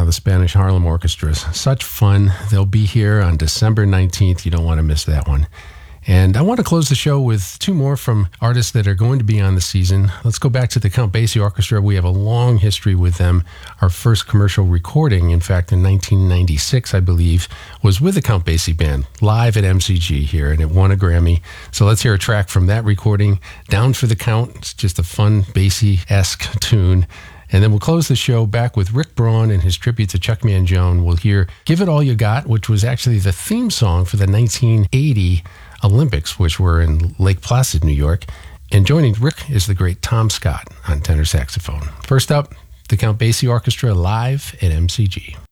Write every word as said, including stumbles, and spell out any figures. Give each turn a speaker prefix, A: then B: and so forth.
A: the Spanish Harlem Orchestra. Such fun. They'll be here on December nineteenth. You don't want to miss that one. And I want to close the show with two more from artists that are going to be on the season. Let's go back to the Count Basie Orchestra. We have a long history with them. Our first commercial recording, in fact, in nineteen ninety-six, I believe, was with the Count Basie Band, live at M C G here, and it won a Grammy. So let's hear a track from that recording, Down for the Count. It's just a fun Basie-esque tune. And then we'll close the show back with Rick Braun and his tribute to Chuck Mangione. We'll hear Give It All You Got, which was actually the theme song for the nineteen eighty Olympics, which were in Lake Placid, New York. And joining Rick is the great Tom Scott on tenor saxophone. First up, the Count Basie Orchestra live at M C G.